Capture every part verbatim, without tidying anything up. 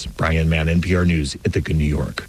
Angeles. Brian Mann, N P R News, Ithaca, New York.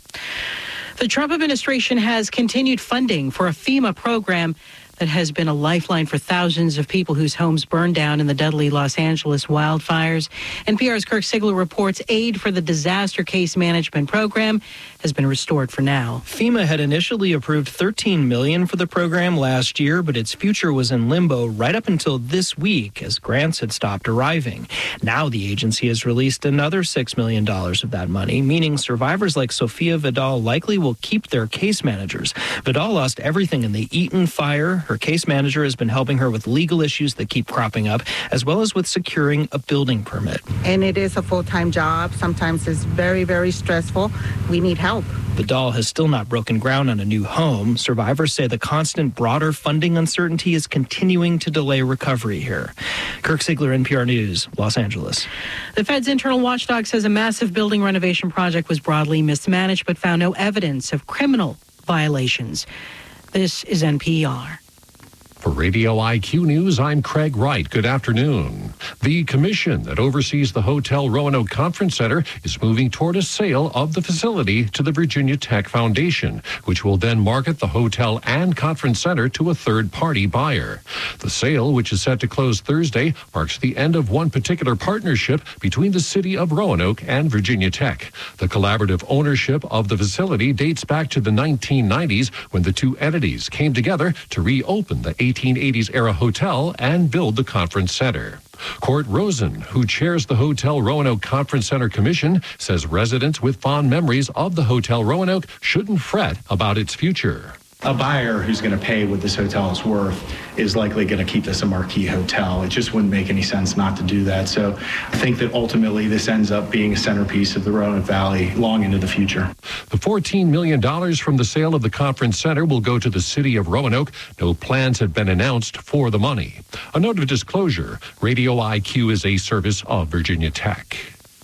The Trump administration has continued funding for a FEMA program that has been a lifeline for thousands of people whose homes burned down in the deadly Los Angeles wildfires. N P R's Kirk Sigler reports aid for the disaster case management program has been restored for now. FEMA had initially approved thirteen million dollars for the program last year, but its future was in limbo right up until this week as grants had stopped arriving. Now the agency has released another six million dollars of that money, meaning survivors like Sofia Vidal likely will keep their case managers. Vidal lost everything in the Eaton fire. Her case manager has been helping her with legal issues that keep cropping up, as well as with securing a building permit. And it is a full-time job. Sometimes it's very, very stressful. We need help. Vidal has still not broken ground on a new home. Survivors say the constant broader funding uncertainty is continuing to delay recovery here. Kirk Sigler, N P R News, Los Angeles. The Fed's internal watchdog says a massive building renovation project was broadly mismanaged but found no evidence of criminal violations. This is N P R. For Radio I Q News, I'm Craig Wright. Good afternoon. The commission that oversees the Hotel Roanoke Conference Center is moving toward a sale of the facility to the Virginia Tech Foundation, which will then market the hotel and conference center to a third-party buyer. The sale, which is set to close Thursday, marks the end of one particular partnership between the city of Roanoke and Virginia Tech. The collaborative ownership of the facility dates back to the nineteen nineties when the two entities came together to reopen the eighteen eighties-era hotel and build the conference center. Court Rosen, who chairs the Hotel Roanoke Conference Center Commission, says residents with fond memories of the Hotel Roanoke shouldn't fret about its future. A buyer who's going to pay what this hotel is worth is likely going to keep this a marquee hotel. It just wouldn't make any sense not to do that. So I think that ultimately this ends up being a centerpiece of the Roanoke Valley long into the future. The fourteen million dollars from the sale of the conference center will go to the city of Roanoke. No plans have been announced for the money. A note of disclosure, Radio I Q is a service of Virginia Tech.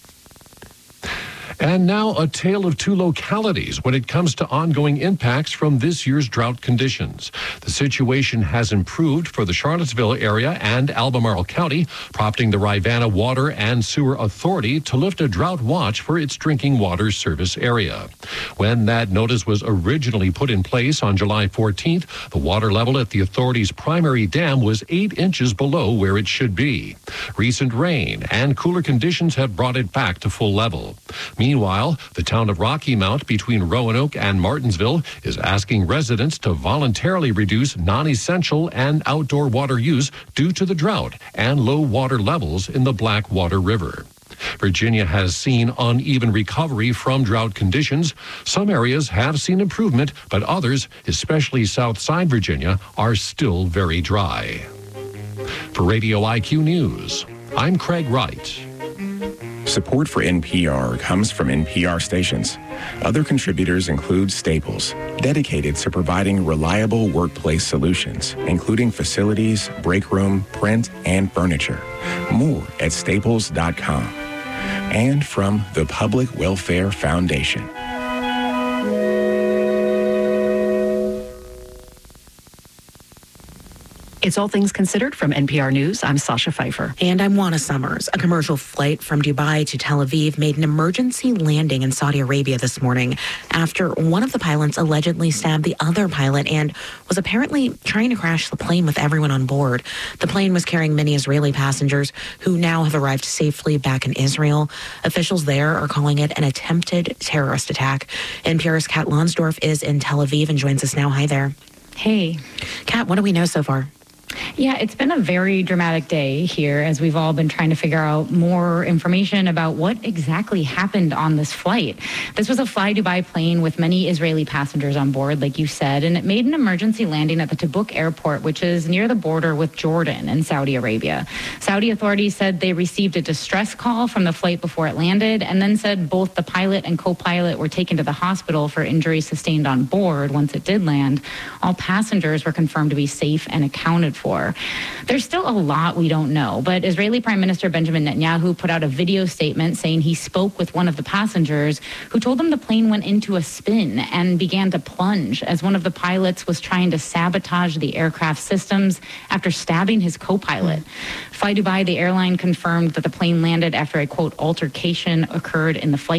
And now a tale of two localities when it comes to ongoing impacts from this year's drought conditions. The situation has improved for the Charlottesville area and Albemarle County, prompting the Rivanna Water and Sewer Authority to lift a drought watch for its drinking water service area. When that notice was originally put in place on July fourteenth, the water level at the authority's primary dam was eight inches below where it should be. Recent rain and cooler conditions have brought it back to full level. Meanwhile, the town of Rocky Mount between Roanoke and Martinsville is asking residents to voluntarily reduce non-essential and outdoor water use due to the drought and low water levels in the Blackwater River. Virginia has seen uneven recovery from drought conditions. Some areas have seen improvement, but others, especially Southside Virginia, are still very dry. For Radio I Q News, I'm Craig Wright. Support for N P R comes from N P R stations. Other contributors include Staples, dedicated to providing reliable workplace solutions, including facilities, break room, print, and furniture. More at staples dot com. And from the Public Welfare Foundation. It's All Things Considered from N P R News. I'm Sasha Pfeiffer. And I'm Juana Summers. A commercial flight from Dubai to Tel Aviv made an emergency landing in Saudi Arabia this morning after one of the pilots allegedly stabbed the other pilot and was apparently trying to crash the plane with everyone on board. The plane was carrying many Israeli passengers who now have arrived safely back in Israel. Officials there are calling it an attempted terrorist attack. N P R's Kat Lonsdorf is in Tel Aviv and joins us now. Hi there. Hey. Kat, what do we know so far? Yeah, it's been a very dramatic day here as we've all been trying to figure out more information about what exactly happened on this flight. This was a Fly Dubai plane with many Israeli passengers on board, like you said, and it made an emergency landing at the Tabuk airport, which is near the border with Jordan and Saudi Arabia. Saudi authorities said they received a distress call from the flight before it landed and then said both the pilot and co-pilot were taken to the hospital for injuries sustained on board once it did land. All passengers were confirmed to be safe and accounted for. For. There's still a lot we don't know, but Israeli Prime Minister Benjamin Netanyahu put out a video statement saying he spoke with one of the passengers who told him the plane went into a spin and began to plunge as one of the pilots was trying to sabotage the aircraft systems after stabbing his co-pilot. Fly Dubai, the airline, confirmed that the plane landed after a, quote, altercation occurred in the flight